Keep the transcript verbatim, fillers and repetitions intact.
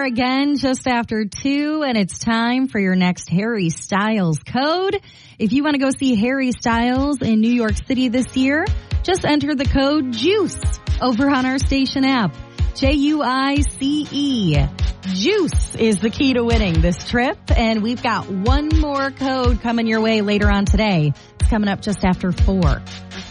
are again just after two, and it's time for your next Harry Styles code. If you want to go see Harry Styles in New York City this year, just enter the code JUICE over on our station app. J U I C E. JUICE is the key to winning this trip, and we've got one more code coming your way later on today. It's coming up just after four.